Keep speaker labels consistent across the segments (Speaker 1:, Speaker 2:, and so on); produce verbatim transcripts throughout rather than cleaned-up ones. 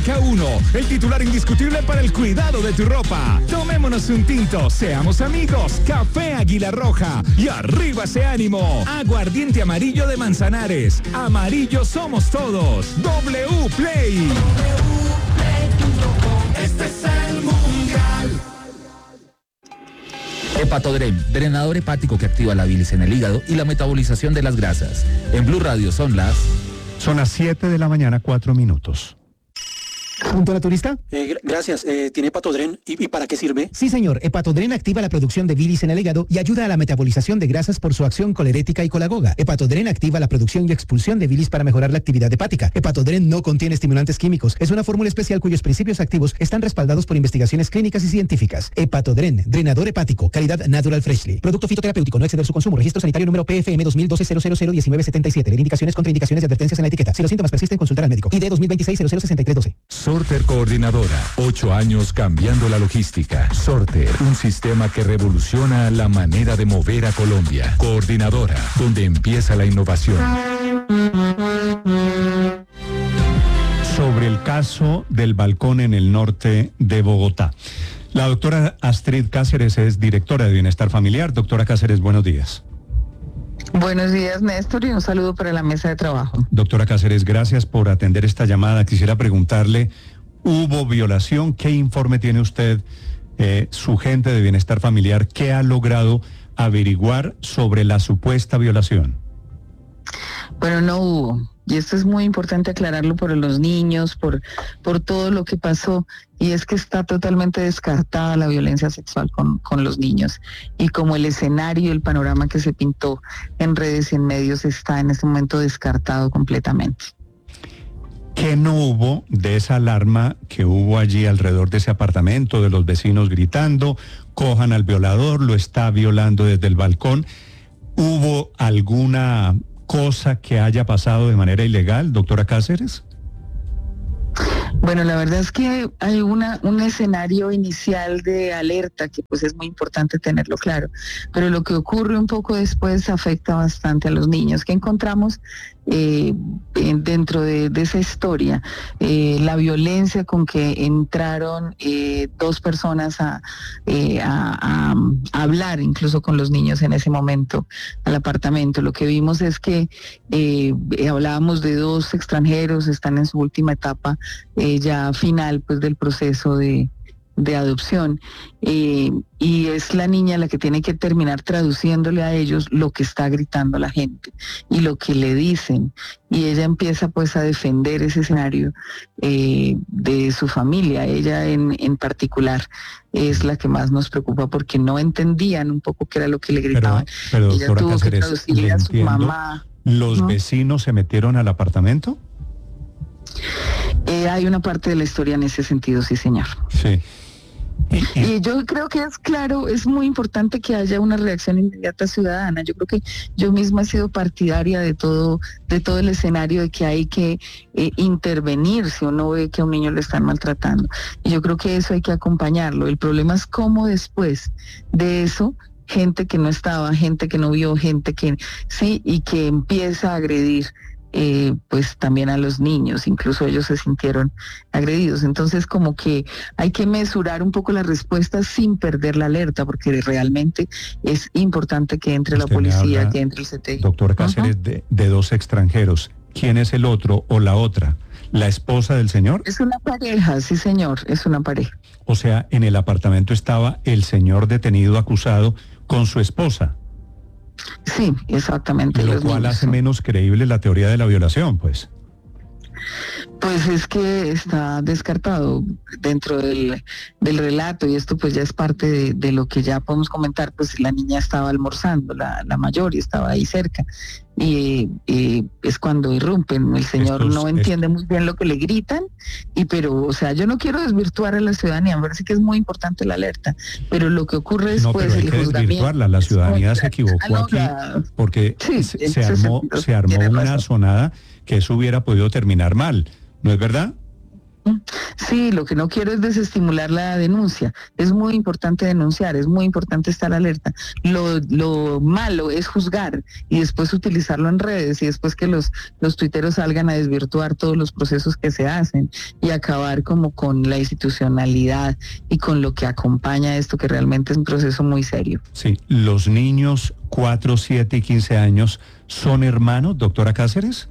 Speaker 1: K uno, el titular indiscutible para el cuidado de tu ropa. Tomémonos un tinto, seamos amigos. Café Águila Roja y arriba ese ánimo. Aguardiente amarillo de Manzanares. Amarillo somos todos. W Play. W Play punto com. Este es el mundial.
Speaker 2: Hepatodren, drenador hepático que activa la bilis en el hígado y la metabolización de las grasas. En Blue Radio son las...
Speaker 3: Son las siete de la mañana, cuatro minutos.
Speaker 4: ¿Punto naturista?
Speaker 5: Eh, gracias. Eh, ¿Tiene Hepatodren? ¿Y, ¿Y para qué sirve?
Speaker 4: Sí, señor. Hepatodren activa la producción de bilis en el hígado y ayuda a la metabolización de grasas por su acción colerética y colagoga. Hepatodren activa la producción y expulsión de bilis para mejorar la actividad hepática. Hepatodren no contiene estimulantes químicos. Es una fórmula especial cuyos principios activos están respaldados por investigaciones clínicas y científicas. Hepatodren, drenador hepático, calidad Natural Freshly. Producto fitoterapéutico, no exceder su consumo. Registro sanitario número P F M dos mil doce cero cero cero diecinueve setenta y siete. Ver indicaciones, contraindicaciones y advertencias en la etiqueta. Si los síntomas persisten, consultar al médico. I D dos mil veintiséis cero cero sesenta y tres doce.
Speaker 1: Sorter Coordinadora. Ocho años cambiando la logística. Sorter, un sistema que revoluciona la manera de mover a Colombia. Coordinadora, donde empieza la innovación.
Speaker 3: Sobre el caso del balcón en el norte de Bogotá. La doctora Astrid Cáceres es directora de Bienestar Familiar. Doctora Cáceres, buenos días.
Speaker 6: Buenos días, Néstor, y un saludo para la mesa de trabajo.
Speaker 3: Doctora Cáceres, gracias por atender esta llamada. Quisiera preguntarle, ¿hubo violación? ¿Qué informe tiene usted, eh, su gente de Bienestar Familiar, qué ha logrado averiguar sobre la supuesta violación?
Speaker 6: Bueno, no hubo. Y esto es muy importante aclararlo por los niños, por, por todo lo que pasó. Y es que está totalmente descartada la violencia sexual con, con los niños. Y como el escenario, el panorama que se pintó en redes y en medios está en este momento descartado completamente.
Speaker 3: ¿Qué no hubo de esa alarma que hubo allí alrededor de ese apartamento, de los vecinos gritando, cojan al violador, lo está violando desde el balcón? ¿Hubo alguna cosa que haya pasado de manera ilegal, doctora Cáceres?
Speaker 6: Bueno, la verdad es que hay una un escenario inicial de alerta que pues es muy importante tenerlo claro, pero lo que ocurre un poco después afecta bastante a los niños. ¿Qué encontramos eh, dentro de, de esa historia? Eh, la violencia con que entraron eh, dos personas a, eh, a, a, a hablar incluso con los niños en ese momento al apartamento. Lo que vimos es que eh, hablábamos de dos extranjeros, están en su última etapa eh, ya final pues del proceso de, de adopción eh, y es la niña la que tiene que terminar traduciéndole a ellos lo que está gritando la gente y lo que le dicen, y ella empieza pues a defender ese escenario eh, de su familia. Ella en, en particular es la que más nos preocupa porque no entendían un poco qué era lo que le gritaban.
Speaker 3: Pero, pero
Speaker 6: ella
Speaker 3: doctora
Speaker 6: tuvo
Speaker 3: Cáceres,
Speaker 6: que traducirle a su mamá.
Speaker 3: ¿Los
Speaker 6: ¿no?
Speaker 3: vecinos se metieron al apartamento?
Speaker 6: Eh, hay una parte de la historia en ese sentido, sí, señor.
Speaker 3: Sí.
Speaker 6: Y, y yo creo que es claro, es muy importante que haya una reacción inmediata ciudadana. Yo creo que yo misma he sido partidaria de todo, de todo el escenario de que hay que eh, intervenir si uno ve que a un niño le están maltratando. Y yo creo que eso hay que acompañarlo. El problema es cómo después de eso, gente que no estaba, gente que no vio, gente que sí, y que empieza a agredir. Eh, pues también a los niños, incluso ellos se sintieron agredidos. Entonces como que hay que mesurar un poco las respuestas sin perder la alerta, porque realmente es importante que entre
Speaker 3: Usted
Speaker 6: la policía,
Speaker 3: habla,
Speaker 6: que entre el C T I.
Speaker 3: Doctor Cáceres, uh-huh. de, de dos extranjeros. ¿Quién es el otro o la otra? ¿La esposa del señor?
Speaker 6: Es una pareja, sí señor, es una pareja.
Speaker 3: O sea, en el apartamento estaba el señor detenido acusado con su esposa.
Speaker 6: Sí, exactamente.
Speaker 3: Lo cual hace menos creíble la teoría de la violación, pues.
Speaker 6: Pues es que está descartado dentro del, del relato, y esto pues ya es parte de, de lo que ya podemos comentar. Pues la niña estaba almorzando, la, la mayor, y estaba ahí cerca, y, y es cuando irrumpen. El señor estos, no entiende estos. muy bien lo que le gritan, y pero, o sea, yo no quiero desvirtuar a la ciudadanía, me parece que es muy importante la alerta, pero lo que ocurre después,
Speaker 3: no, pero hay
Speaker 6: el
Speaker 3: que desvirtuarla. La ciudadanía se equivocó ah, no, aquí la... porque sí, se, se armó, se armó una razón. sonada que eso hubiera podido terminar mal, ¿no es verdad?
Speaker 6: Sí, lo que no quiero es desestimular la denuncia. Es muy importante denunciar, es muy importante estar alerta. Lo, lo malo es juzgar y después utilizarlo en redes y después que los, los tuiteros salgan a desvirtuar todos los procesos que se hacen y acabar como con la institucionalidad y con lo que acompaña esto, que realmente es un proceso muy serio.
Speaker 3: Sí, los niños cuatro, siete y quince años son hermanos, doctora Cáceres.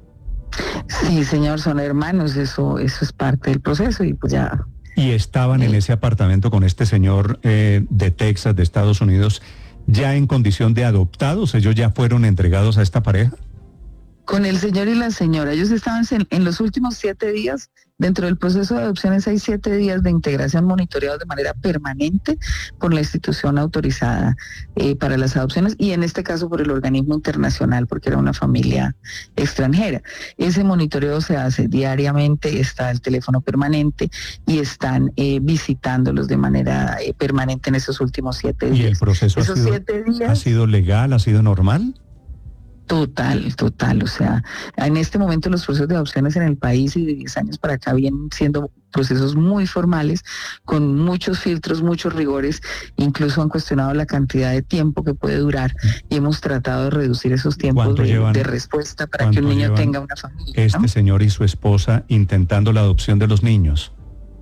Speaker 6: Sí, señor, son hermanos, eso, eso es parte del proceso y pues ya.
Speaker 3: Y estaban en ese apartamento con este señor eh, de Texas, de Estados Unidos, ya en condición de adoptados. ¿Ellos ya fueron entregados a esta pareja?
Speaker 6: Con el señor y la señora. Ellos estaban en, en los últimos siete días, dentro del proceso de adopciones hay siete días de integración monitoreados de manera permanente por la institución autorizada eh, para las adopciones y en este caso por el organismo internacional, porque era una familia extranjera. Ese monitoreo se hace diariamente, está el teléfono permanente y están eh, visitándolos de manera eh, permanente en esos últimos siete días.
Speaker 3: ¿Y el proceso ha sido,
Speaker 6: siete días,
Speaker 3: ha sido legal, ha sido normal?
Speaker 6: Total, total, o sea, en este momento los procesos de adopciones en el país y de diez años para acá vienen siendo procesos muy formales, con muchos filtros, muchos rigores, incluso han cuestionado la cantidad de tiempo que puede durar y hemos tratado de reducir esos tiempos de,
Speaker 3: llevan,
Speaker 6: de respuesta para que un niño tenga una familia.
Speaker 3: Este ¿no? señor y su esposa intentando la adopción de los niños.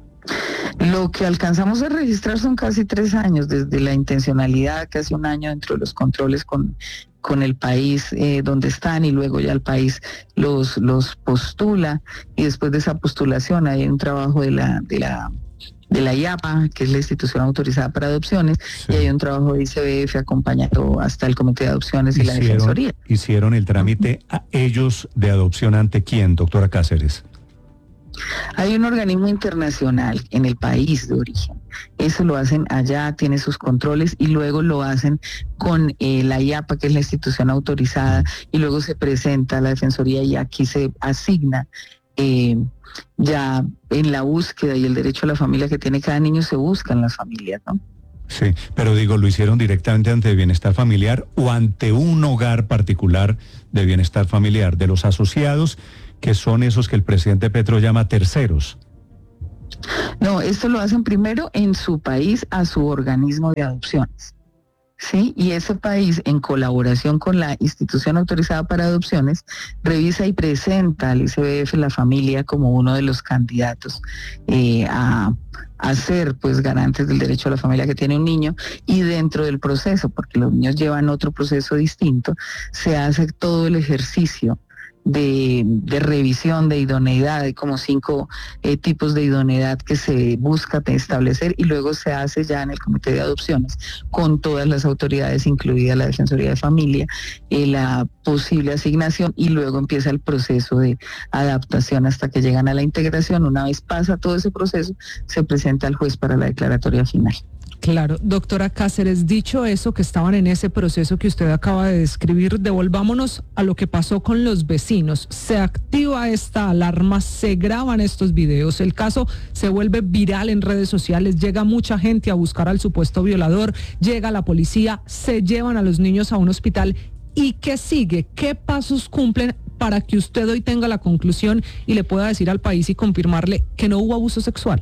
Speaker 6: Lo que alcanzamos a registrar son casi tres años, desde la intencionalidad, casi un año dentro de los controles con, con el país eh, donde están y luego ya el país los, los postula y después de esa postulación hay un trabajo de la, de la, de la I A P A, que es la institución autorizada para adopciones, sí. Y hay un trabajo de I C B F acompañado hasta el Comité de Adopciones y
Speaker 3: hicieron,
Speaker 6: la Defensoría.
Speaker 3: ¿Hicieron el trámite a ellos de adopción ante quién, doctora Cáceres?
Speaker 6: Hay un organismo internacional en el país de origen. Eso lo hacen allá, tiene sus controles y luego lo hacen con eh, la I A P A, que es la institución autorizada, y luego se presenta a la Defensoría y aquí se asigna eh, ya en la búsqueda y el derecho a la familia que tiene cada niño se buscan las familias, ¿no?
Speaker 3: Sí, pero digo, ¿lo hicieron directamente ante Bienestar Familiar o ante un hogar particular de Bienestar Familiar, de los asociados, que son esos que el presidente Petro llama terceros?
Speaker 6: No, esto lo hacen primero en su país a su organismo de adopciones, ¿sí? Y ese país, en colaboración con la institución autorizada para adopciones, revisa y presenta al I C B F la familia como uno de los candidatos eh, a, a ser pues garantes del derecho a la familia que tiene un niño, y dentro del proceso, porque los niños llevan otro proceso distinto, se hace todo el ejercicio De, de revisión de idoneidad. Hay como cinco eh, tipos de idoneidad que se busca establecer y luego se hace ya en el Comité de Adopciones con todas las autoridades, incluida la Defensoría de Familia, eh, la posible asignación y luego empieza el proceso de adaptación hasta que llegan a la integración. Una vez pasa todo ese proceso, se presenta al juez para la declaratoria final.
Speaker 7: Claro, doctora Cáceres, dicho eso, que estaban en ese proceso que usted acaba de describir, devolvámonos a lo que pasó con los vecinos. Se activa esta alarma, se graban estos videos, el caso se vuelve viral en redes sociales, llega mucha gente a buscar al supuesto violador, llega la policía, se llevan a los niños a un hospital. ¿Y qué sigue? ¿Qué pasos cumplen para que usted hoy tenga la conclusión y le pueda decir al país y confirmarle que no hubo abuso sexual?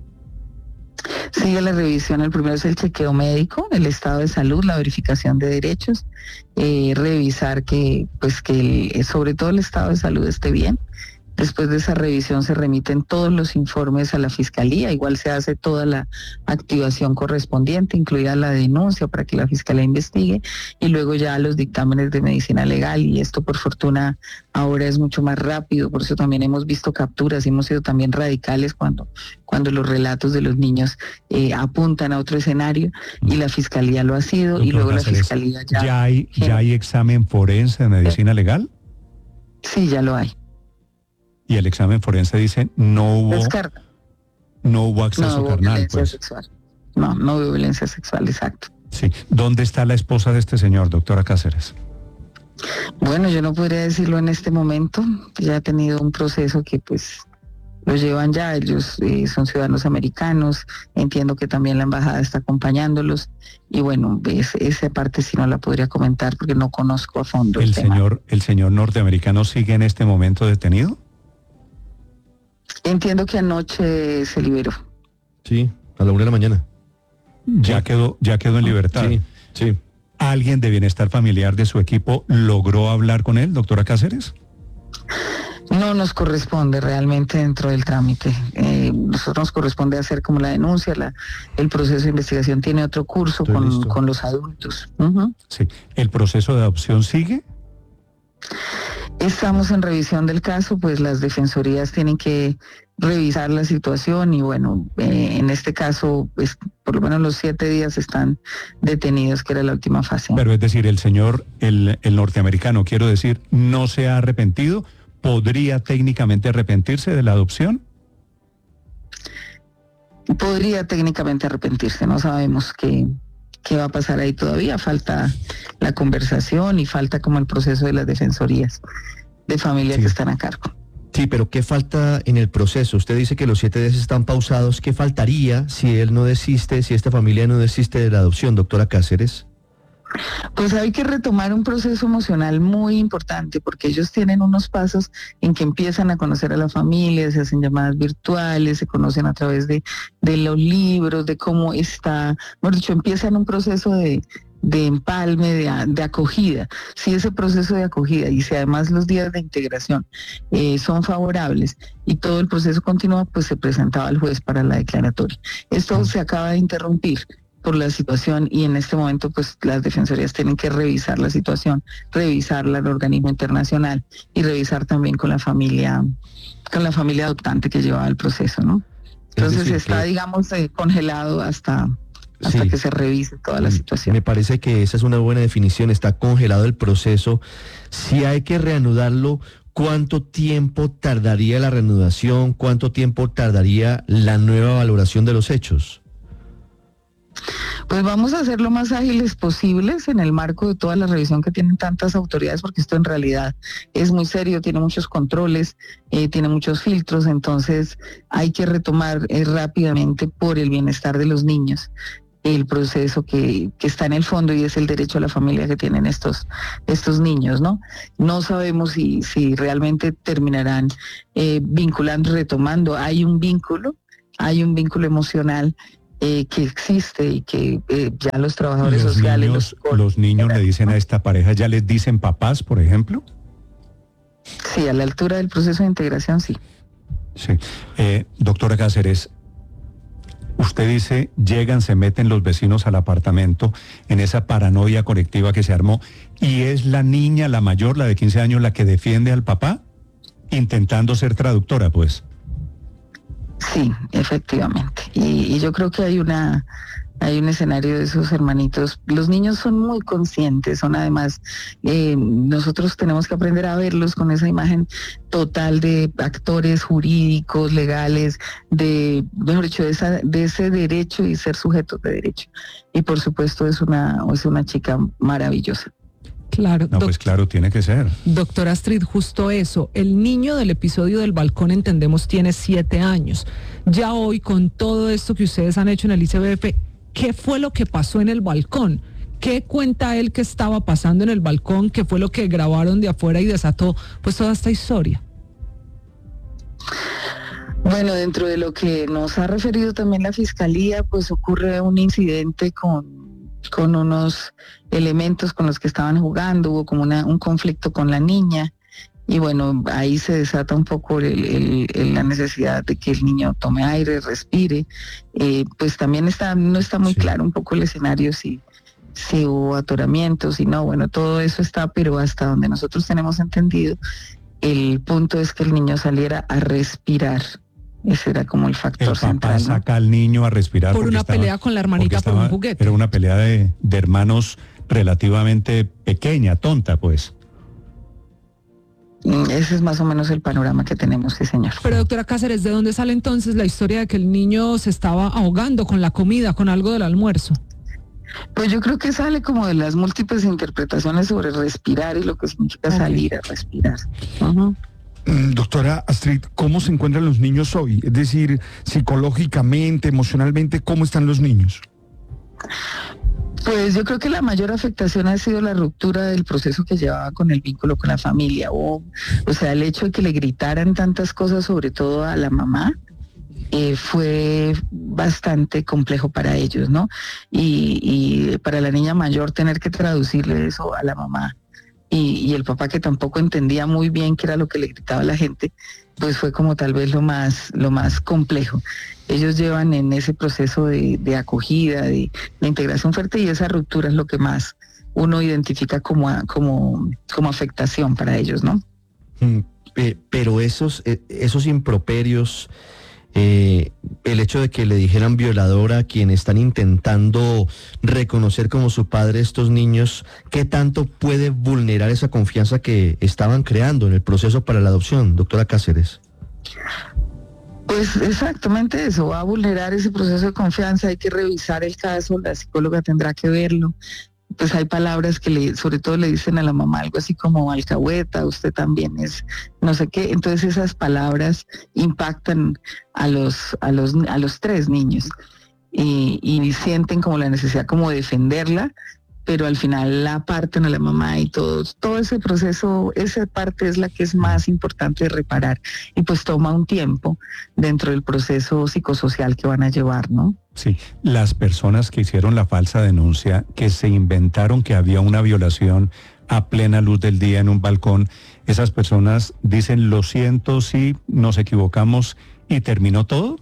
Speaker 6: Sigue la revisión, el primero es el chequeo médico, el estado de salud, la verificación de derechos, eh, revisar que, pues que el, sobre todo el estado de salud esté bien. Después de esa revisión se remiten todos los informes a la Fiscalía, igual se hace toda la activación correspondiente, incluida la denuncia para que la Fiscalía investigue, y luego ya los dictámenes de medicina legal, y esto por fortuna ahora es mucho más rápido, por eso también hemos visto capturas, hemos sido también radicales cuando, cuando los relatos de los niños eh, apuntan a otro escenario, y la Fiscalía lo ha sido, Doctor y luego Cáceres, la Fiscalía ya...
Speaker 3: ¿Ya hay, ¿Ya hay examen forense de medicina legal?
Speaker 6: Sí, ya lo hay.
Speaker 3: Y el examen forense dice no hubo
Speaker 6: Descarga.
Speaker 3: no hubo acceso
Speaker 6: no hubo
Speaker 3: carnal,
Speaker 6: violencia
Speaker 3: pues.
Speaker 6: sexual. No, no hubo violencia sexual, exacto.
Speaker 3: Sí. ¿Dónde está la esposa de este señor, doctora Cáceres?
Speaker 6: Bueno, yo no podría decirlo en este momento. Ya ha tenido un proceso que pues lo llevan ya, ellos eh, son ciudadanos americanos, entiendo que también la embajada está acompañándolos y bueno, es, esa parte sí no la podría comentar porque no conozco a fondo el,
Speaker 3: el
Speaker 6: tema.
Speaker 3: señor, ¿El señor norteamericano sigue en este momento detenido?
Speaker 6: Entiendo que anoche se liberó.
Speaker 8: Sí, a la una de la mañana.
Speaker 3: Ya quedó, ya quedó en libertad.
Speaker 8: Sí, sí.
Speaker 3: ¿Alguien de bienestar familiar de su equipo logró hablar con él, doctora Cáceres?
Speaker 6: No nos corresponde realmente dentro del trámite. Eh, nosotros nos corresponde hacer como la denuncia, la, el proceso de investigación tiene otro curso con, con los adultos. Uh-huh.
Speaker 3: Sí. ¿El proceso de adopción sigue?
Speaker 6: Estamos en revisión del caso, pues las defensorías tienen que revisar la situación y bueno, eh, en este caso, pues, por lo menos los siete días están detenidos, que era la última fase.
Speaker 3: Pero es decir, el señor, el, el norteamericano, quiero decir, ¿no se ha arrepentido? ¿Podría técnicamente arrepentirse de la adopción?
Speaker 6: Podría técnicamente arrepentirse, no sabemos qué, qué va a pasar ahí todavía, falta la conversación y falta como el proceso de las defensorías de familia sí. que están a cargo.
Speaker 8: Sí, pero ¿qué falta en el proceso? Usted dice que los siete días están pausados. ¿Qué faltaría si él no desiste, si esta familia no desiste de la adopción, doctora Cáceres?
Speaker 6: Pues hay que retomar un proceso emocional muy importante porque ellos tienen unos pasos en que empiezan a conocer a la familia, se hacen llamadas virtuales, se conocen a través de, de los libros, de cómo está, mejor dicho, empiezan un proceso de... de empalme, de, de acogida. Si ese proceso de acogida y si además los días de integración eh, son favorables y todo el proceso continúa, pues se presentaba al juez para la declaratoria. Esto se acaba de interrumpir por la situación y en este momento pues las defensorías tienen que revisar la situación, revisarla al organismo internacional y revisar también con la familia, con la familia adoptante que llevaba el proceso, ¿no? Entonces es decir, está, que... digamos, eh, congelado hasta... hasta sí. que se revise toda la situación.
Speaker 8: Me parece que esa es una buena definición, está congelado el proceso. Si hay que reanudarlo, ¿cuánto tiempo tardaría la reanudación? ¿Cuánto tiempo tardaría la nueva valoración de los hechos?
Speaker 6: Pues vamos a hacer lo más ágiles posibles en el marco de toda la revisión que tienen tantas autoridades, porque esto en realidad es muy serio, tiene muchos controles, eh, tiene muchos filtros, entonces hay que retomar eh, rápidamente por el bienestar de los niños el proceso que, que está en el fondo y es el derecho a la familia que tienen estos, estos niños, ¿no? No sabemos si, si realmente terminarán eh, vinculando, retomando. Hay un vínculo, hay un vínculo emocional eh, que existe y que eh, ya los trabajadores
Speaker 3: los
Speaker 6: sociales...
Speaker 3: Niños, los, los niños le dicen a esta pareja, ¿ya les dicen papás, por ejemplo?
Speaker 6: Sí, a la altura del proceso de integración, sí.
Speaker 3: Sí. Eh, doctora Cáceres, usted dice, llegan, se meten los vecinos al apartamento en esa paranoia colectiva que se armó y es la niña, la mayor, la de quince años, la que defiende al papá, intentando ser traductora, pues.
Speaker 6: Sí, efectivamente. Y, y yo creo que hay una... hay un escenario de esos hermanitos. Los niños son muy conscientes, son además, eh, nosotros tenemos que aprender a verlos con esa imagen total de actores jurídicos, legales, de, mejor dicho, de, esa, de ese derecho y ser sujetos de derecho. Y por supuesto es una, es una chica maravillosa.
Speaker 7: Claro.
Speaker 3: No, pues claro, tiene que ser.
Speaker 7: Doctora Astrid, justo eso. El niño del episodio del balcón, entendemos, tiene siete años. Ya hoy, con todo esto que ustedes han hecho en el I C B F, ¿qué fue lo que pasó en el balcón? ¿Qué cuenta él que estaba pasando en el balcón? ¿Qué fue lo que grabaron de afuera y desató pues toda esta historia?
Speaker 6: Bueno, dentro de lo que nos ha referido también la Fiscalía, pues ocurre un incidente con, con unos elementos con los que estaban jugando, hubo como una, un conflicto con la niña. Y bueno, ahí se desata un poco el, el, el, la necesidad de que el niño tome aire, respire. Eh, pues también está, no está muy sí. claro un poco el escenario, si, si hubo atoramientos, si no, bueno, todo eso está, pero hasta donde nosotros tenemos entendido, el punto es que el niño saliera a respirar. Ese era como el factor
Speaker 3: el papá
Speaker 6: central.
Speaker 3: Saca ¿no? al niño a respirar.
Speaker 7: Por una
Speaker 3: estaba,
Speaker 7: pelea con la hermanita por un juguete.
Speaker 3: Era una pelea de, de hermanos relativamente pequeña, tonta, pues.
Speaker 6: Ese es más o menos el panorama que tenemos, sí, señor.
Speaker 7: Pero doctora Cáceres, ¿de dónde sale entonces la historia de que el niño se estaba ahogando con la comida, con algo del almuerzo?
Speaker 6: Pues yo creo que sale como de las múltiples interpretaciones sobre respirar y lo que significa okay. salir a respirar. Uh-huh.
Speaker 9: Doctora Astrid, ¿cómo se encuentran los niños hoy? Es decir, psicológicamente, emocionalmente, ¿cómo están los niños?
Speaker 6: Pues yo creo que la mayor afectación ha sido la ruptura del proceso que llevaba con el vínculo con la familia, o, o sea, el hecho de que le gritaran tantas cosas, sobre todo a la mamá, eh, fue bastante complejo para ellos, ¿no? Y, y para la niña mayor tener que traducirle eso a la mamá y, y el papá, que tampoco entendía muy bien qué era lo que le gritaba a la gente, pues fue como tal vez lo más, lo más complejo. Ellos llevan en ese proceso de, de acogida, de, de integración fuerte, y esa ruptura es lo que más uno identifica como, a, como, como afectación para ellos, ¿no?
Speaker 8: Mm, eh, pero esos, eh, esos improperios, eh, el hecho de que le dijeran violadora a quien están intentando reconocer como su padre estos niños, ¿qué tanto puede vulnerar esa confianza que estaban creando en el proceso para la adopción, doctora Cáceres?
Speaker 6: Pues exactamente eso, va a vulnerar ese proceso de confianza, hay que revisar el caso, la psicóloga tendrá que verlo. Pues hay palabras que le, sobre todo le dicen a la mamá algo así como alcahueta, usted también es no sé qué, entonces esas palabras impactan a los, a los, a los tres niños y, y sienten como la necesidad como de defenderla, pero al final la parten a la mamá y todo, todo ese proceso, esa parte es la que es más importante de reparar, y pues toma un tiempo dentro del proceso psicosocial que van a llevar, ¿no?
Speaker 3: Sí, las personas que hicieron la falsa denuncia, que se inventaron que había una violación a plena luz del día en un balcón, esas personas dicen, lo siento, sí, nos equivocamos y terminó todo.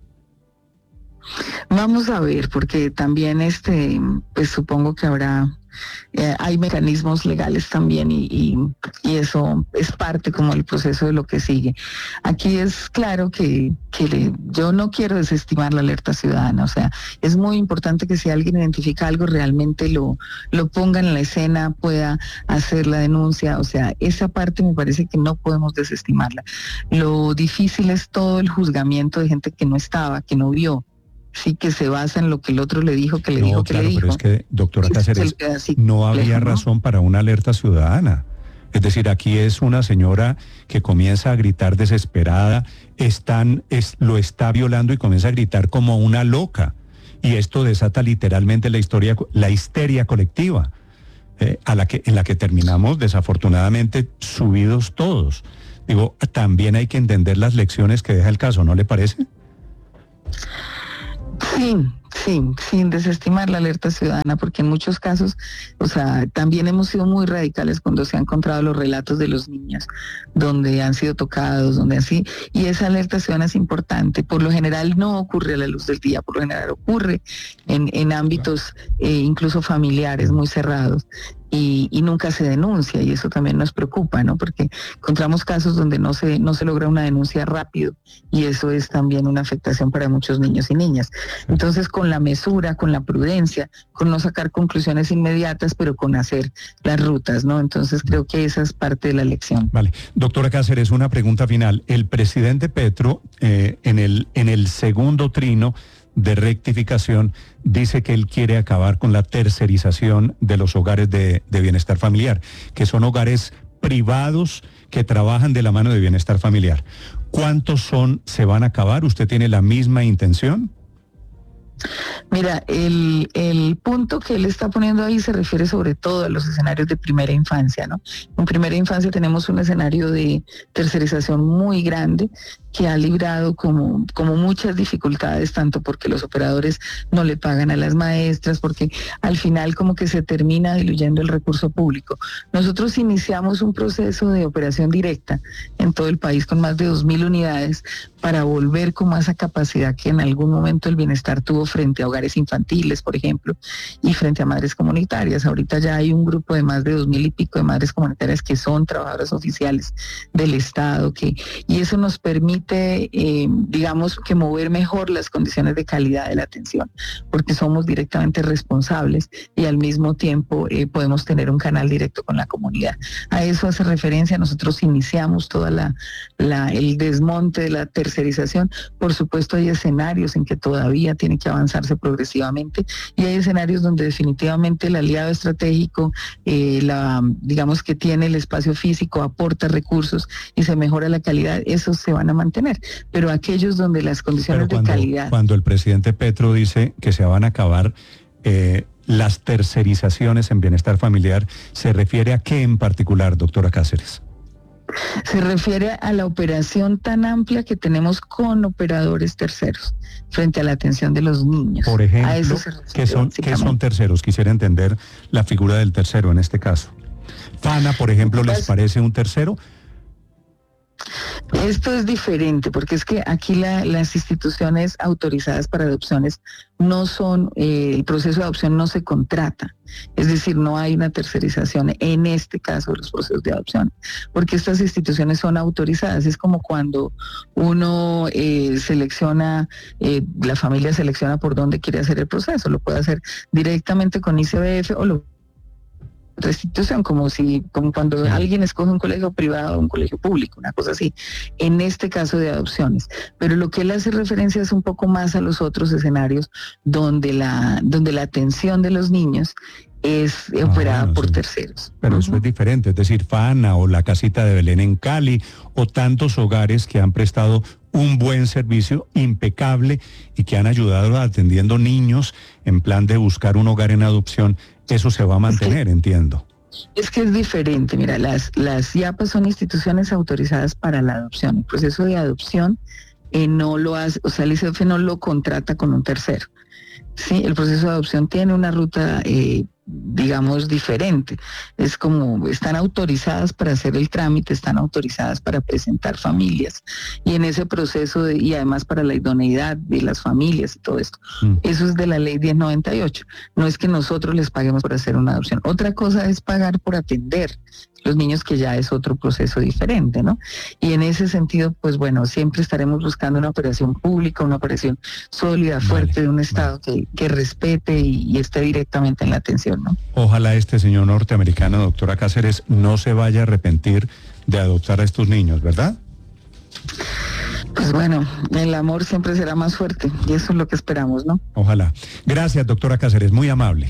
Speaker 6: Vamos a ver, porque también este, pues supongo que habrá, eh, hay mecanismos legales también y, y, y eso es parte como del proceso de lo que sigue. Aquí es claro que, que le, yo no quiero desestimar la alerta ciudadana, o sea, es muy importante que si alguien identifica algo realmente lo, lo ponga en la escena, pueda hacer la denuncia, o sea, esa parte me parece que no podemos desestimarla. Lo difícil es todo el juzgamiento de gente que no estaba, que no vio. Sí, que se basa en lo que el otro le dijo, que le
Speaker 3: no,
Speaker 6: dijo, que
Speaker 3: claro,
Speaker 6: le dijo.
Speaker 3: Pero es que, doctora Cáceres,
Speaker 6: es
Speaker 3: no había
Speaker 6: ¿no?
Speaker 3: razón para una alerta ciudadana. Es decir, aquí es una señora que comienza a gritar desesperada, están, es, lo está violando y comienza a gritar como una loca. Y esto desata literalmente la historia, la histeria colectiva, eh, a la que, en la que terminamos desafortunadamente subidos todos. Digo, también hay que entender las lecciones que deja el caso, ¿no le parece?
Speaker 6: Sí, sí, sin desestimar la alerta ciudadana, porque en muchos casos, o sea, también hemos sido muy radicales cuando se han encontrado los relatos de los niños, donde han sido tocados, donde así, y esa alerta ciudadana es importante. Por lo general no ocurre a la luz del día, por lo general ocurre en, en ámbitos eh, incluso familiares muy cerrados. Y, y nunca se denuncia, y eso también nos preocupa, ¿no? Porque encontramos casos donde no se, no se logra una denuncia rápido, y eso es también una afectación para muchos niños y niñas. Entonces, con la mesura, con la prudencia, con no sacar conclusiones inmediatas, pero con hacer las rutas, ¿no? Entonces, creo que esa es parte de la lección.
Speaker 3: Vale. Doctora Cáceres, una pregunta final. El presidente Petro, eh, en el, en el segundo trino de rectificación, dice que él quiere acabar con la tercerización de los hogares de, de bienestar familiar, que son hogares privados que trabajan de la mano de bienestar familiar. ¿Cuántos son, se van a acabar? ¿Usted tiene la misma intención?
Speaker 6: Mira, el, el punto que él está poniendo ahí se refiere sobre todo a los escenarios de primera infancia, ¿no? En primera infancia tenemos un escenario de tercerización muy grande que ha librado como, como muchas dificultades, tanto porque los operadores no le pagan a las maestras, porque al final como que se termina diluyendo el recurso público. Nosotros iniciamos un proceso de operación directa en todo el país con más de dos mil unidades para volver como a esa capacidad que en algún momento el bienestar tuvo frente a hogares infantiles, por ejemplo, y frente a madres comunitarias. Ahorita ya hay un grupo de más de dos mil y pico de madres comunitarias que son trabajadoras oficiales del Estado, que, y eso nos permite Eh, digamos que mover mejor las condiciones de calidad de la atención, porque somos directamente responsables y al mismo tiempo eh, podemos tener un canal directo con la comunidad. A eso hace referencia. Nosotros iniciamos toda la, la el desmonte de la tercerización. Por supuesto hay escenarios en que todavía tiene que avanzarse progresivamente, y hay escenarios donde definitivamente el aliado estratégico, eh, la, digamos que tiene el espacio físico, aporta recursos y se mejora la calidad. Esos se van a mantener. Pero aquellos donde las condiciones
Speaker 3: cuando,
Speaker 6: de calidad...
Speaker 3: Cuando el presidente Petro dice que se van a acabar, eh, las tercerizaciones en bienestar familiar, ¿se refiere a qué en particular, doctora Cáceres?
Speaker 6: Se refiere a la operación tan amplia que tenemos con operadores terceros frente a la atención de los niños.
Speaker 3: Por ejemplo,
Speaker 6: a eso se refiere,
Speaker 3: ¿qué son, ¿qué son terceros? Quisiera entender la figura del tercero en este caso. ¿Fana, por ejemplo, les parece un tercero?
Speaker 6: Esto es diferente porque es que aquí la, las instituciones autorizadas para adopciones no son, eh, el proceso de adopción no se contrata, es decir, no hay una tercerización en este caso de los procesos de adopción, porque estas instituciones son autorizadas. Es como cuando uno eh, selecciona, eh, la familia selecciona por dónde quiere hacer el proceso, lo puede hacer directamente con I C B F o lo otra institución, como si, como cuando sí. alguien escoge un colegio privado o un colegio público, una cosa así, en este caso de adopciones. Pero lo que él hace referencia es un poco más a los otros escenarios donde la, donde la atención de los niños es ah, operada bueno, por sí. terceros.
Speaker 3: Pero uh-huh. eso es diferente, es decir, Fana o la Casita de Belén en Cali o tantos hogares que han prestado un buen servicio impecable y que han ayudado atendiendo niños en plan de buscar un hogar en adopción. Eso se va a mantener, es que, entiendo.
Speaker 6: Es que es diferente, mira, las, las I A P A son instituciones autorizadas para la adopción. El proceso de adopción eh, no lo hace, o sea, el I C B F no lo contrata con un tercero. Sí, el proceso de adopción tiene una ruta, eh, digamos, diferente. Es como, están autorizadas para hacer el trámite, están autorizadas para presentar familias. Y en ese proceso, de, y además para la idoneidad de las familias y todo esto. Mm. Eso es de la ley diez noventa y ocho. No es que nosotros les paguemos por hacer una adopción. Otra cosa es pagar por atender los niños, que ya es otro proceso diferente, ¿no? Y en ese sentido, pues bueno, siempre estaremos buscando una operación pública, una operación sólida, fuerte, vale, de un Estado vale. que, que respete y, y esté directamente en la atención, ¿no?
Speaker 3: Ojalá este señor norteamericano, doctora Cáceres, no se vaya a arrepentir de adoptar a estos niños, ¿verdad?
Speaker 6: Pues bueno, el amor siempre será más fuerte y eso es lo que esperamos, ¿no?
Speaker 3: Ojalá. Gracias, doctora Cáceres, muy amable.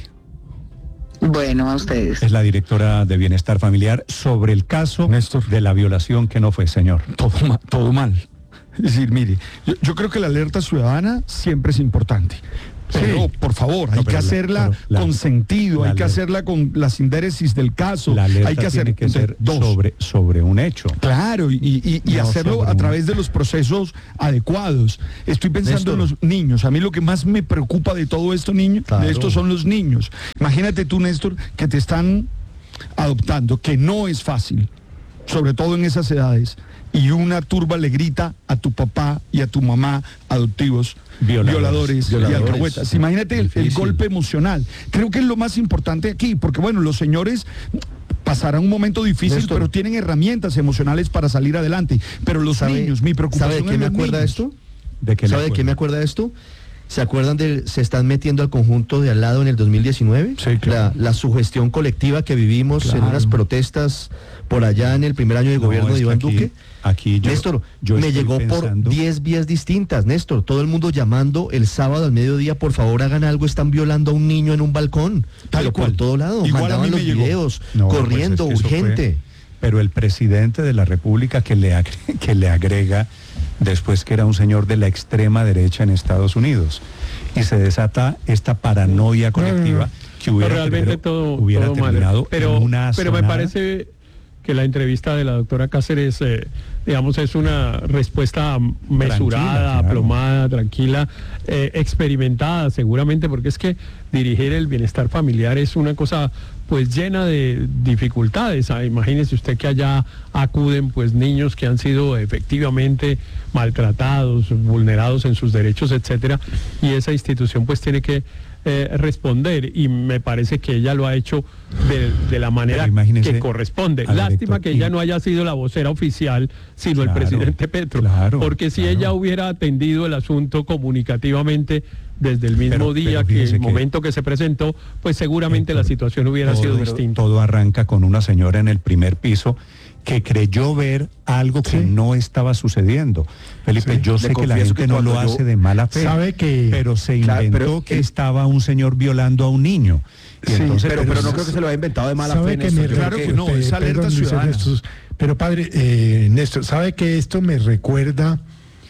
Speaker 6: Bueno, a ustedes.
Speaker 3: Es la directora de Bienestar Familiar sobre el caso Néstor, de la violación que no fue, señor.
Speaker 9: Todo, ma- todo mal. Es decir, mire, yo, yo creo que la alerta ciudadana siempre es importante. Pero, sí. por favor, hay no, que hacerla la, la, con sentido, hay alerta. que hacerla con la sindéresis del caso.
Speaker 3: La alerta
Speaker 9: hay que hacer,
Speaker 3: tiene que ser dos. Sobre, sobre un hecho.
Speaker 9: Claro, y, y, y no hacerlo a través un... de los procesos adecuados. Estoy pensando Néstor. en los niños. A mí lo que más me preocupa de todo esto, niño, claro. de esto son los niños. Imagínate tú, Néstor, que te están adoptando, que no es fácil, sobre todo en esas edades. Y una turba le grita a tu papá y a tu mamá adoptivos, violadores, violadores, violadores y alcahuetas. Imagínate el, el golpe emocional. Creo que es lo más importante aquí, porque bueno, los señores pasarán un momento difícil, Néstor, pero tienen herramientas emocionales para salir adelante. Pero los
Speaker 8: ¿sabe,
Speaker 9: niños, mi preocupación
Speaker 8: ¿sabe de qué me acuerda
Speaker 9: niños.
Speaker 8: esto?
Speaker 3: ¿De qué
Speaker 8: ¿Sabe de qué me acuerda esto? ¿Se acuerdan de, se están metiendo al conjunto de al lado en el dos mil diecinueve?
Speaker 3: Sí, claro.
Speaker 8: La, la sugestión colectiva que vivimos claro. en unas protestas por allá en el primer año de no, gobierno de Iván
Speaker 3: aquí,
Speaker 8: Duque.
Speaker 3: Aquí yo,
Speaker 8: Néstor,
Speaker 3: yo
Speaker 8: me llegó pensando... por diez vías distintas, Néstor. Todo el mundo llamando el sábado al mediodía, por favor hagan algo, están violando a un niño en un balcón. Tal pero cual. Por todo lado,
Speaker 9: Igual
Speaker 8: mandaban los videos,
Speaker 3: no,
Speaker 8: corriendo,
Speaker 3: pues es que
Speaker 8: urgente.
Speaker 3: Fue, pero el presidente de la República que le, agre- que le agrega después que era un señor de la extrema derecha en Estados Unidos. Y se desata esta paranoia colectiva no, no, no. que hubiera,
Speaker 10: realmente
Speaker 3: primero,
Speaker 10: todo,
Speaker 3: hubiera
Speaker 10: todo
Speaker 3: terminado
Speaker 10: mal. Pero,
Speaker 3: en una
Speaker 10: pero me
Speaker 3: sonada.
Speaker 10: parece que la entrevista de la doctora Cáceres, eh, digamos, es una respuesta mesurada, claro. aplomada, tranquila, eh, experimentada seguramente, porque es que dirigir el bienestar familiar es una cosa pues llena de dificultades. Ah, imagínese usted que allá acuden pues niños que han sido efectivamente maltratados, vulnerados en sus derechos, etcétera, y esa institución pues tiene que Eh, responder, y me parece que ella lo ha hecho de, de la manera que corresponde. Lástima que ella no haya sido la vocera oficial, sino claro, el presidente Petro, claro, porque si claro. ella hubiera atendido el asunto comunicativamente desde el mismo pero, día pero que el que momento que se presentó, pues seguramente Héctor, la situación hubiera todo, sido distinta.
Speaker 3: Todo arranca con una señora en el primer piso que creyó ver algo que sí. no estaba sucediendo. Felipe, sí. yo sé que la gente que no lo hace de mala fe,
Speaker 9: sabe que,
Speaker 3: pero se inventó claro, pero, que eh, estaba un señor violando a un niño. Y
Speaker 11: sí,
Speaker 3: entonces,
Speaker 11: pero, pero no creo que se lo haya inventado de mala fe.
Speaker 9: Que me, claro que no, es alerta ciudadana. Pero padre, eh, Néstor, ¿sabe que esto me recuerda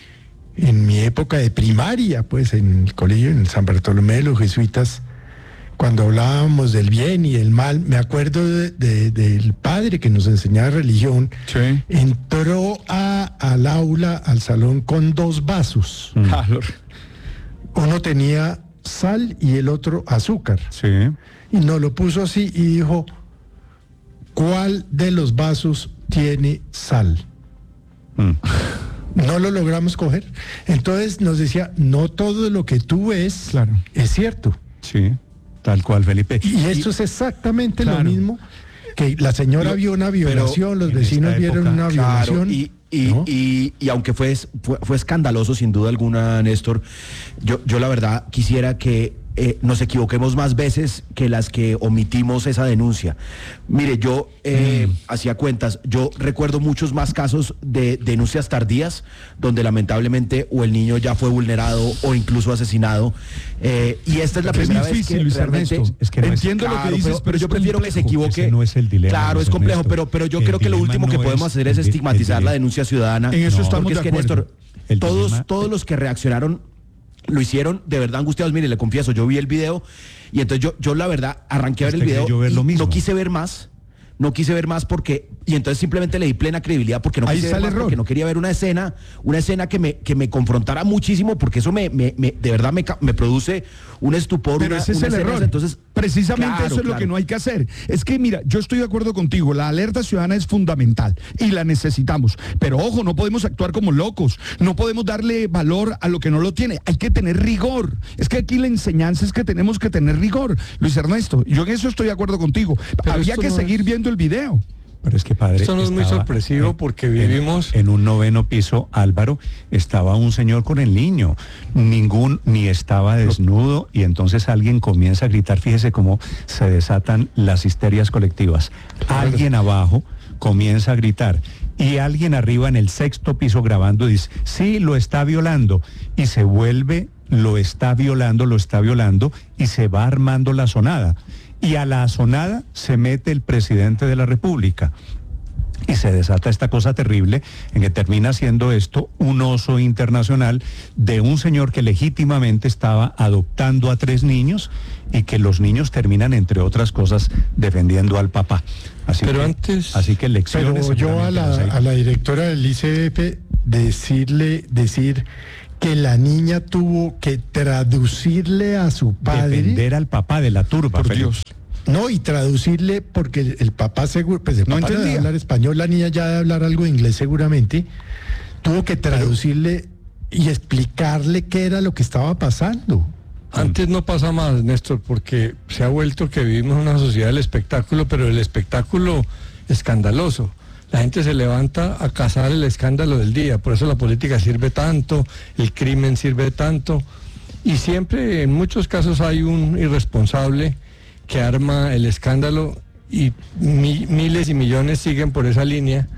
Speaker 9: en mi época de primaria, pues en el colegio, en San Bartolomé de los Jesuitas,
Speaker 12: cuando hablábamos del bien y el mal, me acuerdo de, de, del padre que nos enseñaba religión,
Speaker 9: sí.
Speaker 12: entró a, al aula, al salón, con dos vasos.
Speaker 9: Mm.
Speaker 12: Uno tenía sal y el otro azúcar.
Speaker 3: Sí.
Speaker 12: Y nos lo puso así y dijo, ¿cuál de los vasos tiene sal?
Speaker 3: Mm.
Speaker 12: No lo logramos coger. Entonces nos decía, no todo lo que tú ves
Speaker 3: claro.
Speaker 12: es cierto.
Speaker 3: Sí. Tal cual, Felipe.
Speaker 12: Y esto y, es exactamente claro. lo mismo, que la señora Yo, vio una violación, los vecinos vieron época, una
Speaker 11: claro,
Speaker 12: violación.
Speaker 11: Y, y, ¿no? y, y aunque fue, fue, fue escandaloso sin duda alguna, Néstor, yo, yo la verdad quisiera que eh, nos equivoquemos más veces que las que omitimos esa denuncia. Mire, yo eh, mm. hacía cuentas, yo recuerdo muchos más casos de denuncias tardías, donde lamentablemente o el niño ya fue vulnerado o incluso asesinado, eh, y esta es la
Speaker 9: Porque
Speaker 11: primera
Speaker 9: es difícil,
Speaker 11: vez que
Speaker 9: Luis
Speaker 11: realmente...
Speaker 9: Ernesto, es que no
Speaker 11: entiendo
Speaker 9: es,
Speaker 11: lo
Speaker 9: claro,
Speaker 11: que dices,
Speaker 9: pero,
Speaker 11: pero yo prefiero que se equivoque.
Speaker 3: Ese no es el dilema.
Speaker 11: Claro, es complejo,
Speaker 3: Ernesto.
Speaker 11: pero, pero yo
Speaker 3: el
Speaker 11: creo que lo último
Speaker 3: no
Speaker 11: que podemos
Speaker 3: es
Speaker 11: hacer es estigmatizar
Speaker 3: el, el,
Speaker 11: la denuncia ciudadana.
Speaker 9: En eso
Speaker 11: no,
Speaker 9: estamos
Speaker 11: porque
Speaker 9: de
Speaker 11: es que,
Speaker 9: acuerdo.
Speaker 11: Néstor, todos,
Speaker 3: dilema,
Speaker 11: todos los que reaccionaron lo hicieron de verdad angustiados. Mire, le confieso, yo vi el video y entonces yo, yo la verdad arranqué a ver el video
Speaker 3: ver
Speaker 11: y
Speaker 3: lo mismo.
Speaker 11: no quise ver más. No quise ver más porque, y entonces simplemente le di plena credibilidad porque no
Speaker 9: Ahí
Speaker 11: quise
Speaker 9: está
Speaker 11: ver
Speaker 9: el
Speaker 11: más
Speaker 9: error.
Speaker 11: porque no quería ver una escena, una escena que me, que me confrontara muchísimo, porque eso me, me, me de verdad me, me produce un estupor.
Speaker 9: Pero
Speaker 11: una,
Speaker 9: ese es
Speaker 11: una
Speaker 9: el
Speaker 11: escena,
Speaker 9: error.
Speaker 11: Entonces,
Speaker 9: precisamente
Speaker 11: claro,
Speaker 9: eso es
Speaker 11: claro.
Speaker 9: lo que no hay que hacer. Es que mira, yo estoy de acuerdo contigo, la alerta ciudadana es fundamental y la necesitamos. Pero ojo, no podemos actuar como locos, no podemos darle valor a lo que no lo tiene, hay que tener rigor. Es que aquí la enseñanza es que tenemos que tener rigor, Luis Ernesto. Yo en eso estoy de acuerdo contigo. Pero había que seguir es... viendo el video.
Speaker 3: Pero es que, padre,
Speaker 10: esto no es muy sorpresivo porque vivimos
Speaker 3: en, en un noveno piso, Álvaro, estaba un señor con el niño, ningún ni estaba desnudo, y entonces alguien comienza a gritar. Fíjese cómo se desatan las histerias colectivas. Claro. Alguien abajo comienza a gritar y alguien arriba en el sexto piso grabando dice, sí, lo está violando, y se vuelve, lo está violando, lo está violando, y se va armando la sonada. Y a la asonada se mete el presidente de la República y se desata esta cosa terrible en que termina siendo esto un oso internacional de un señor que legítimamente estaba adoptando a tres niños y que los niños terminan, entre otras cosas, defendiendo al papá. Así
Speaker 10: pero
Speaker 3: que,
Speaker 10: antes
Speaker 3: así que lecciones.
Speaker 12: Pero yo a la, a la directora del I C B P decirle, decir que la niña tuvo que traducirle a su padre.
Speaker 3: Defender al papá de la turba,
Speaker 9: por Dios.
Speaker 12: No, y traducirle porque el, el papá seguro, pues el
Speaker 9: no
Speaker 12: papá debe hablar español, la niña ya debe hablar algo de inglés seguramente. Tuvo que traducirle pero, y explicarle qué era lo que estaba pasando.
Speaker 10: Antes no pasa más, Néstor, porque se ha vuelto que vivimos en una sociedad del espectáculo, pero el espectáculo escandaloso. La gente se levanta a cazar el escándalo del día, por eso la política sirve tanto, el crimen sirve tanto, y siempre en muchos casos hay un irresponsable que arma el escándalo y mi, miles y millones siguen por esa línea,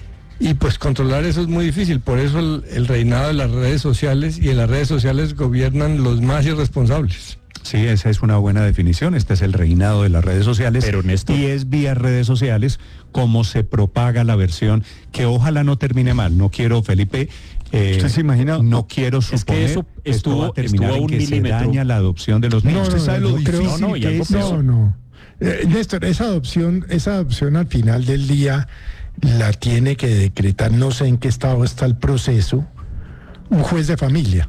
Speaker 10: y pues controlar eso es muy difícil, por eso el, el reinado de las redes sociales, y en las redes sociales gobiernan los más irresponsables.
Speaker 3: Sí, esa es una buena definición. Este es el reinado de las redes sociales.
Speaker 2: Pero, Néstor,
Speaker 3: y es vía redes sociales como se propaga la versión, que ojalá no termine mal. No quiero, Felipe, eh,
Speaker 9: ¿usted se imagina?
Speaker 3: No quiero suponer
Speaker 2: es que eso estuvo,
Speaker 3: esto va a terminar
Speaker 2: estuvo a un
Speaker 3: en que
Speaker 2: milímetro.
Speaker 3: se daña la adopción de los niños.
Speaker 12: No, no,
Speaker 3: ¿Usted sabe
Speaker 12: no,
Speaker 3: lo
Speaker 12: no,
Speaker 3: difícil
Speaker 12: creo,
Speaker 2: no, y
Speaker 3: que
Speaker 2: algo
Speaker 3: es?
Speaker 12: No, no. Eh, Néstor, esa adopción, esa adopción al final del día la tiene que decretar, no sé en qué estado está el proceso, un juez de familia.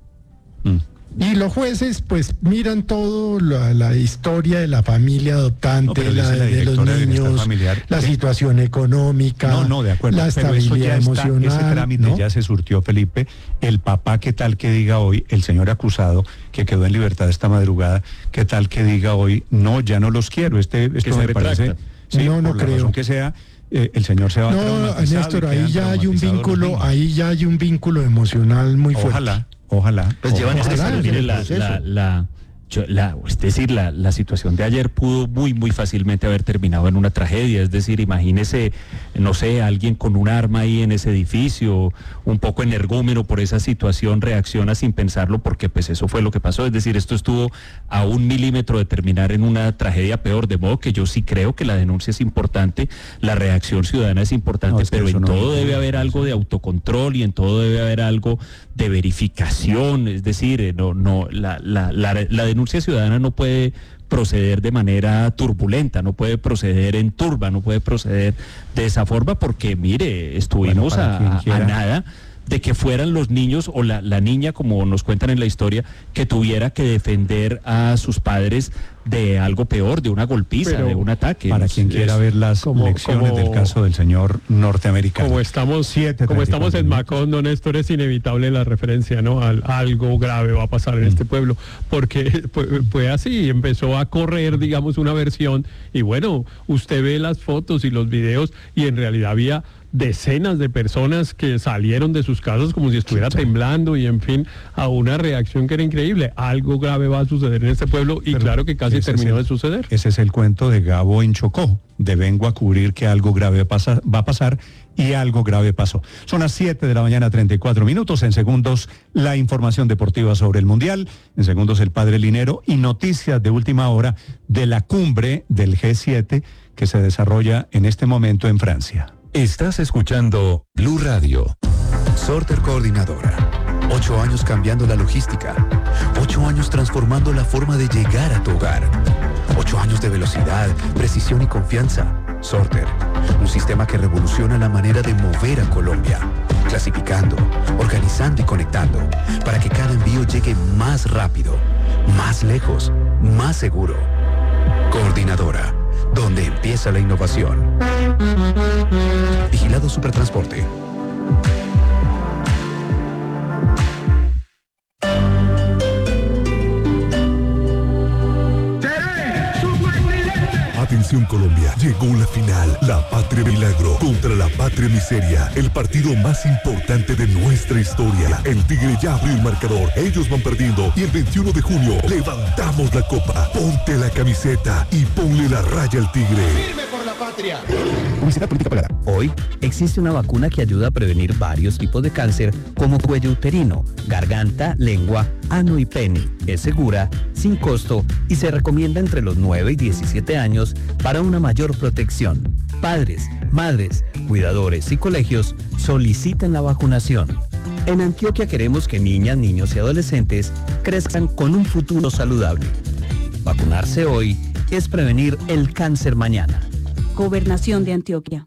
Speaker 3: Mm.
Speaker 12: Y los jueces pues miran todo, la, la historia de la familia adoptante,
Speaker 3: No,
Speaker 12: la,
Speaker 3: la
Speaker 12: de los niños, la
Speaker 3: ¿qué?
Speaker 12: situación económica,
Speaker 3: no, no, de acuerdo,
Speaker 12: la
Speaker 3: pero
Speaker 12: estabilidad
Speaker 3: eso ya
Speaker 12: emocional.
Speaker 3: está, ese trámite
Speaker 12: ¿no?
Speaker 3: ya se surtió, Felipe. El papá, ¿qué tal que diga hoy, el señor acusado, que quedó en libertad esta madrugada, qué tal que diga hoy, no, ya no los quiero? Este, esto me parece, sí,
Speaker 12: no, no
Speaker 3: por la
Speaker 12: creo.
Speaker 3: razón que sea, eh, el señor se va a
Speaker 12: No, Néstor, ahí ya hay un vínculo, ahí ya hay un vínculo emocional muy fuerte.
Speaker 3: Ojalá. Ojalá.
Speaker 2: Pues llevan
Speaker 12: Ojalá,
Speaker 2: este,
Speaker 12: ojalá,
Speaker 2: mire,
Speaker 12: el
Speaker 2: la,
Speaker 12: proceso.
Speaker 2: la, la, yo- la- es decir, la, la situación de ayer pudo muy, muy fácilmente haber terminado en una tragedia. Es decir, imagínese, no sé, alguien con un arma ahí en ese edificio, un poco energúmeno por esa situación, reacciona sin pensarlo, porque pues eso fue lo que pasó. Es decir, esto estuvo a un milímetro de terminar en una tragedia peor, de modo que yo sí creo que la denuncia es importante, la reacción ciudadana es importante,
Speaker 3: No, es que
Speaker 2: pero
Speaker 3: eso
Speaker 2: en
Speaker 3: no-
Speaker 2: todo debe haber algo de autocontrol y en todo debe haber algo de verificación. Es decir, eh, no, no, la, la, la, la denuncia denuncia ciudadana no puede proceder de manera turbulenta, no puede proceder en turba, no puede proceder de esa forma, porque mire, estuvimos
Speaker 3: Bueno,
Speaker 2: a, a nada de que fueran los niños o la, la niña, como nos cuentan en la historia, que tuviera que defender a sus padres de algo peor, de una golpiza,
Speaker 10: Pero,
Speaker 2: de un ataque.
Speaker 3: Para quien quiera ver las
Speaker 10: como-
Speaker 3: lecciones
Speaker 10: como-
Speaker 3: del caso del señor norteamericano.
Speaker 10: Como estamos,
Speaker 3: Siete,
Speaker 10: como estamos
Speaker 3: treinta y
Speaker 10: en
Speaker 3: cuatro
Speaker 10: Macón, don Néstor, es inevitable la referencia, ¿no? Al, algo grave va a pasar en este pueblo, porque fue, fue así, empezó a correr, digamos, una versión, y bueno, usted ve las fotos y los videos, y en realidad había decenas de personas que salieron de sus casas como si estuviera temblando, y en fin, a una reacción que era increíble. Algo grave va a suceder en este pueblo, y
Speaker 3: Pero
Speaker 10: claro que casi
Speaker 3: ese es
Speaker 10: terminó
Speaker 3: el-
Speaker 10: de suceder.
Speaker 3: Ese es el cuento de Gabo en Chocó, de vengo a cubrir que algo grave pasa, va a pasar, y algo grave pasó. Son las siete de la mañana, treinta y cuatro minutos. En segundos, la información deportiva sobre el Mundial. En segundos, el Padre Linero y noticias de última hora de la cumbre del G siete que se desarrolla en este momento en Francia.
Speaker 13: Estás escuchando Blue Radio. Sorter Coordinadora. Ocho años cambiando la logística. Ocho años transformando la forma de llegar a tu hogar. Ocho años de velocidad, precisión y confianza. Sorter. Un sistema que revoluciona la manera de mover a Colombia. Clasificando, organizando y conectando. Para que cada envío llegue más rápido, más lejos, más seguro. Coordinadora. Donde empieza la innovación. Vigilado Supertransporte.
Speaker 14: Atención Colombia, llegó la final, la Patria Milagro contra la Patria Miseria, el partido más importante de nuestra historia. El Tigre ya abrió el marcador, ellos van perdiendo y el veintiuno de junio levantamos la copa. Ponte la camiseta y ponle la raya al Tigre.
Speaker 15: ¡Firme por la patria!
Speaker 16: Publicidad política pagada. Hoy existe una vacuna que ayuda a prevenir varios tipos de cáncer como cuello uterino, garganta, lengua, ano y pene. Es segura, sin costo y se recomienda entre los nueve y diecisiete años para una mayor protección. Padres, madres, cuidadores y colegios soliciten la vacunación. En Antioquia queremos que niñas, niños y adolescentes crezcan con un futuro saludable. Vacunarse hoy es prevenir el cáncer mañana.
Speaker 17: Gobernación de Antioquia.